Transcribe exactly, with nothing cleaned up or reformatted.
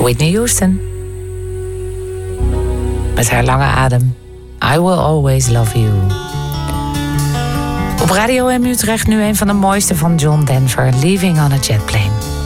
Whitney Houston. Met haar lange adem. I will always love you. Op Radio M Utrecht nu een van de mooiste van John Denver. Leaving on a Jet Plane.